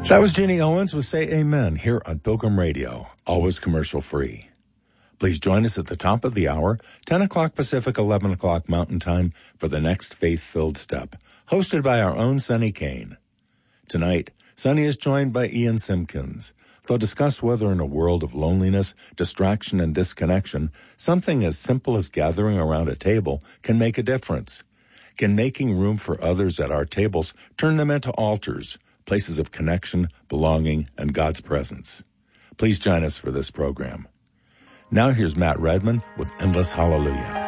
That was Jeannie Owens with Say Amen here on Pilgrim Radio, always commercial free. Please join us at the top of the hour, 10 o'clock Pacific, 11 o'clock Mountain Time, for the next faith-filled step, hosted by our own Sonny Kane. Tonight, Sonny is joined by Ian Simpkins. They'll discuss whether in a world of loneliness, distraction, and disconnection, something as simple as gathering around a table can make a difference. Can making room for others at our tables turn them into altars, places of connection, belonging, and God's presence? Please join us for this program. Now here's Matt Redman with Endless Hallelujah.